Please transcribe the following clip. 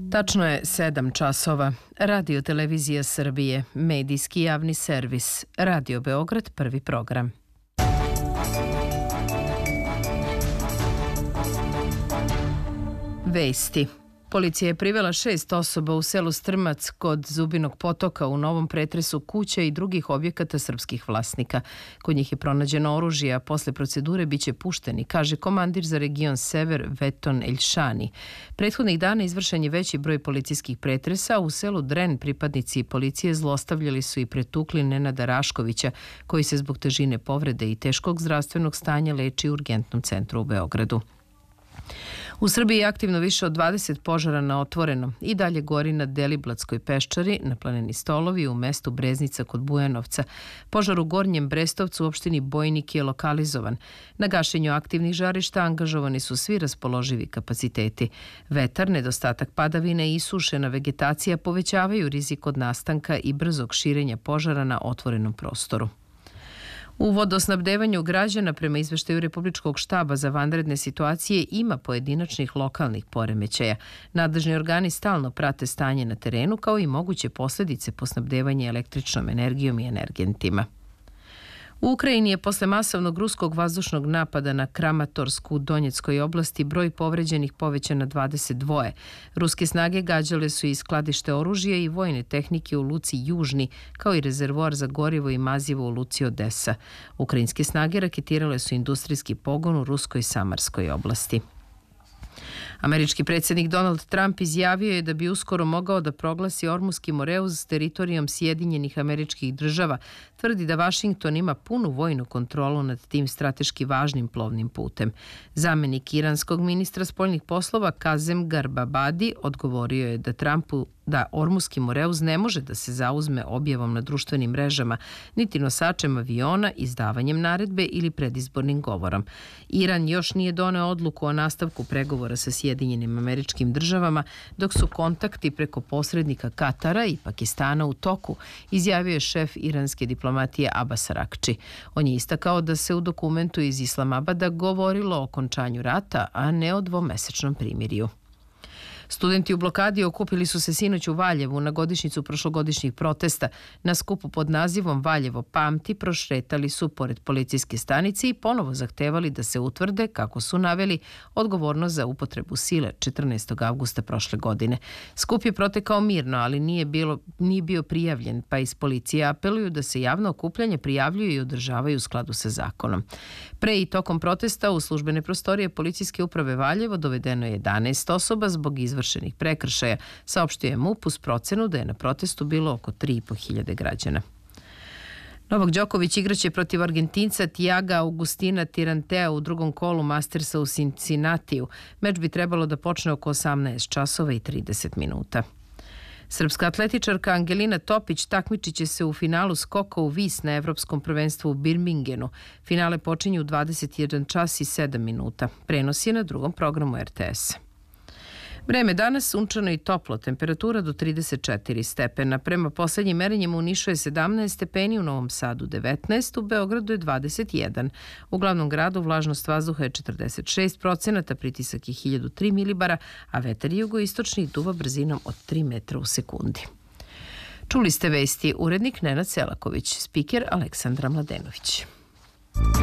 Tačno je 7 časova. Radio Televizija Srbije, medijski javni servis, Radio Beograd, prvi program. Vesti. Policija je privela 6 osoba u selu Strmac kod Zubinog potoka u novom pretresu kuća i drugih objekata srpskih vlasnika. Kod njih je pronađeno oružje, a posle procedure biće pušteni, kaže komandir za region Sever Veton Eljšani. Prethodnih dana izvršen je veći broj policijskih pretresa, a u selu Dren pripadnici policije zlostavljali su i pretukli Nenada Raškovića, koji se zbog težine povrede i teškog zdravstvenog stanja leči u urgentnom centru u Beogradu. U Srbiji je aktivno više od 20 požara na otvorenom. I dalje gori na Deliblatskoj peščari, na planini Stolovi u mestu Breznica kod Bujanovca. Požar u Gornjem Brestovcu u opštini Bojnik je lokalizovan. Na gašenju aktivnih žarišta angažovani su svi raspoloživi kapaciteti. Vetar, nedostatak padavine i isušena vegetacija povećavaju rizik od nastanka i brzog širenja požara na otvorenom prostoru. U vodosnabdevanju građana, prema izveštaju Republičkog štaba za vanredne situacije, ima pojedinačnih lokalnih poremećaja. Nadležni organi stalno prate stanje na terenu, kao i moguće posledice po snabdevanju električnom energijom i energentima. U Ukrajini je posle masovnog ruskog vazdušnog napada na Kramatorsku u Donjeckoj oblasti broj povređenih povećan na 22. Ruske snage gađale su i skladište oružja i vojne tehnike u luci Južni, kao i rezervoar za gorivo i mazivo u luci Odesa. Ukrajinske snage raketirale su industrijski pogon u ruskoj Samarskoj oblasti. Američki predsjednik Donald Trump izjavio je da bi uskoro mogao da proglasi Ormuski Moreuz teritorijom Sjedinjenih Američkih Država. Tvrdi da Vašington ima punu vojnu kontrolu nad tim strateški važnim plovnim putem. Zamenik iranskog ministra spoljnih poslova Kazem Garbabadi odgovorio je da Trumpu da Ormuski Moreuz ne može da se zauzme objavom na društvenim mrežama, niti nosačem aviona, izdavanjem naredbe ili predizbornim govorom. Iran još nije doneo odluku o nastavku pregovora sa Sjedinjenim Američkim Državama, dok su kontakti preko posrednika Katara i Pakistana u toku, izjavio je šef iranske diplomatije Abbas Arakči. On je istakao da se u dokumentu iz Islamabada govorilo o okončanju rata, a ne o dvomesečnom primirju. Studenti u blokadi okupili su se sinoć u Valjevu na godišnjicu prošlogodišnjih protesta. Na skupu pod nazivom Valjevo pamti prošetali su pored policijske stanice i ponovo zahtevali da se utvrde, kako su naveli, odgovornost za upotrebu sile 14. avgusta prošle godine. Skup je protekao mirno, ali nije bio prijavljen, pa iz policije apeluju da se javno okupljanje prijavljuju i održavaju u skladu sa zakonom. Pre i tokom protesta u službene prostorije policijske uprave Valjevo dovedeno je 11 osoba zbog izvršenih prekršaja, saopštio je MUP uz procenu da je na protestu bilo oko 3.500 građana. Novak Đoković igraće protiv Argentinca Tiaga Augustina Tirantea u drugom kolu Mastersa u Cincinnatiju. Meč bi trebalo da počne oko 18 časova i 30 minuta. Srpska atletičarka Angelina Topić takmičit će se u finalu skoka u vis na Evropskom prvenstvu u Birmingenu. Finale počinju u 21 čas i 7 minuta. Prenos je na drugom programu RTS. Vreme danas sunčano i toplo, temperatura do 34 stepena. Prema poslednjim merenjima u Nišu je 17 stepeni, u Novom Sadu 19, u Beogradu je 21. U glavnom gradu vlažnost vazduha je 46%, pritisak je 1003 milibara, a vetar jugoistočni duva brzinom od 3 metra u sekundi. Čuli ste vesti, urednik Nenad Selaković, spiker Aleksandra Mladenović.